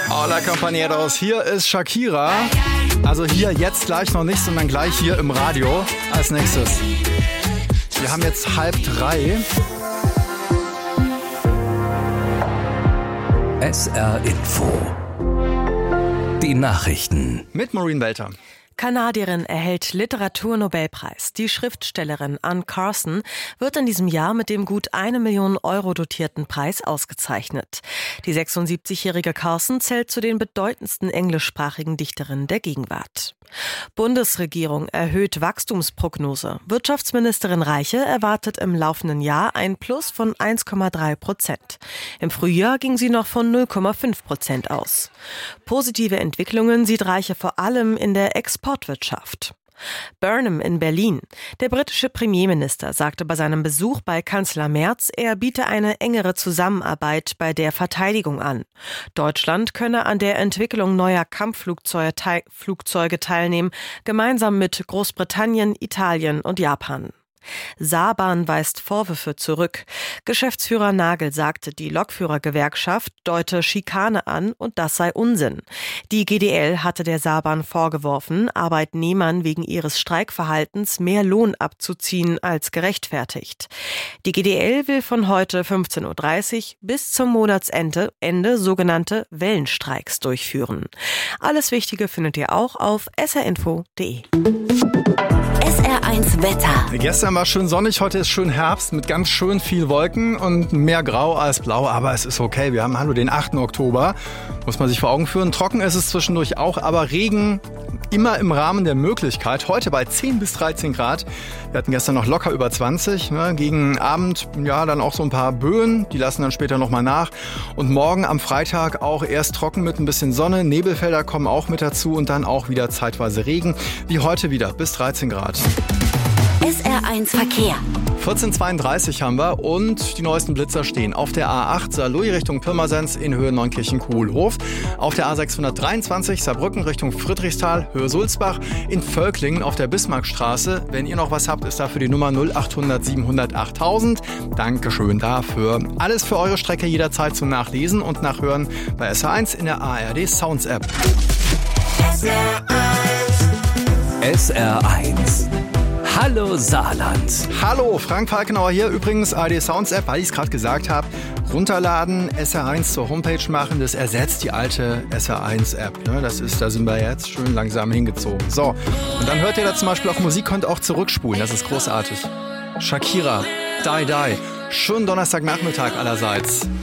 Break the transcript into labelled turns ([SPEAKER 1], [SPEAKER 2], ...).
[SPEAKER 1] Hola compañeros, hier ist Shakira. Also hier jetzt gleich noch nicht, sondern gleich hier im Radio als nächstes. Wir haben jetzt 2:30.
[SPEAKER 2] SR Info. Die Nachrichten.
[SPEAKER 1] Mit Maureen Welter.
[SPEAKER 3] Kanadierin erhält Literaturnobelpreis. Die Schriftstellerin Anne Carson wird in diesem Jahr mit dem gut 1 Million Euro dotierten Preis ausgezeichnet. Die 76-jährige Carson zählt zu den bedeutendsten englischsprachigen Dichterinnen der Gegenwart. Bundesregierung erhöht Wachstumsprognose. Wirtschaftsministerin Reiche erwartet im laufenden Jahr ein Plus von 1,3%. Im Frühjahr ging sie noch von 0,5% aus. Positive Entwicklungen sieht Reiche vor allem in der Exportwirtschaft. Burnham in Berlin. Der britische Premierminister sagte bei seinem Besuch bei Kanzler Merz, er biete eine engere Zusammenarbeit bei der Verteidigung an. Deutschland könne an der Entwicklung neuer Kampfflugzeuge teilnehmen, gemeinsam mit Großbritannien, Italien und Japan. Saarbahn weist Vorwürfe zurück. Geschäftsführer Nagel sagte, die Lokführergewerkschaft deute Schikane an und das sei Unsinn. Die GdL hatte der Saarbahn vorgeworfen, Arbeitnehmern wegen ihres Streikverhaltens mehr Lohn abzuziehen als gerechtfertigt. Die GdL will von heute 15:30 Uhr bis zum Monatsende sogenannte Wellenstreiks durchführen. Alles Wichtige findet ihr auch auf srinfo.de.
[SPEAKER 4] SR1 Wetter.
[SPEAKER 1] Gestern war schön sonnig, heute ist schön Herbst mit ganz schön viel Wolken und mehr Grau als Blau, aber es ist okay. Wir haben den 8. Oktober, muss man sich vor Augen führen. Trocken ist es zwischendurch auch, aber Regen immer im Rahmen der Möglichkeit. Heute bei 10 bis 13 Grad. Wir hatten gestern noch locker über 20. Gegen Abend dann auch so ein paar Böen, die lassen dann später nochmal nach. Und morgen am Freitag auch erst trocken mit ein bisschen Sonne. Nebelfelder kommen auch mit dazu und dann auch wieder zeitweise Regen. Wie heute wieder, bis 13 Grad.
[SPEAKER 4] SR1 Verkehr.
[SPEAKER 1] 14:32 haben wir und die neuesten Blitzer stehen auf der A8 Saarlouis Richtung Pirmasens in Höhe Neunkirchen-Kuhlhof, auf der A623 Saarbrücken Richtung Friedrichsthal, Höhe Sulzbach, in Völklingen auf der Bismarckstraße. Wenn ihr noch was habt, ist dafür die Nummer 0800 700 8000. Dankeschön dafür. Alles für eure Strecke jederzeit zum Nachlesen und Nachhören bei SR1 in der ARD Sounds App.
[SPEAKER 2] SR1. Hallo Saarland.
[SPEAKER 1] Hallo, Frank Falkenauer hier. Übrigens ARD Sounds App, weil ich es gerade gesagt habe, runterladen, SR1 zur Homepage machen. Das ersetzt die alte SR1 App. Da sind wir jetzt schön langsam hingezogen. So, und dann hört ihr da zum Beispiel auch Musik, könnt auch zurückspulen. Das ist großartig. Shakira, Die Die. Schönen Donnerstagnachmittag allerseits.